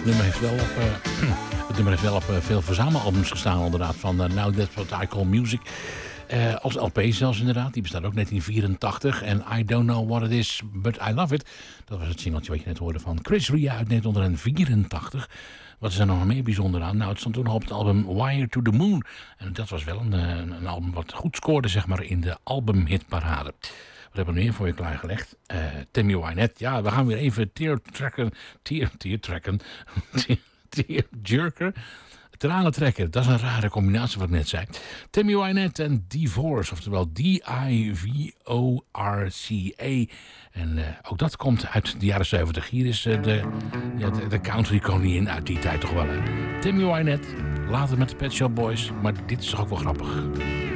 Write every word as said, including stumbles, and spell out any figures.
nummer heeft wel op, uh, het nummer heeft wel op uh, veel verzamelalbums gestaan inderdaad. Van uh, Now That's What I Call Music. Uh, als L P zelfs inderdaad. Die bestaat ook negentien vierentachtig. En I Don't Know What It Is, But I Love It. Dat was het singeltje wat je net hoorde van Chris Ria uit negentien vierentachtig. Wat is er nog meer bijzonder aan? Nou, het stond toen al op het album Wire to the Moon. En dat was wel een, een, een album wat goed scoorde, zeg maar, in de albumhitparade. Wat hebben we meer voor je klaargelegd? Uh, Tammy Wynette. Ja, we gaan weer even tear-tracken. Tear, tear-tracken. Tear-jerker. Tranen trekken, dat is een rare combinatie wat ik net zei. Tammy Wynette en Divorce, oftewel D I V O R C A. En uh, ook dat komt uit de jaren zeventig. Hier is uh, de, ja, de, de country koningin uit die tijd toch wel. Hè? Tammy Wynette, later met de Pet Shop Boys, maar dit is toch ook wel grappig.